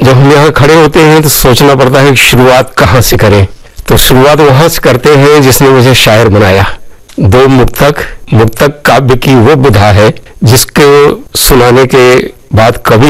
जब हम यहाँ खड़े होते हैं तो सोचना पड़ता है कि शुरुआत कहाँ से करें। तो शुरुआत वहां से करते हैं जिसने मुझे शायर बनाया। दो मुक्तक काव्य की वो बुधा है जिसको सुनाने के बाद कभी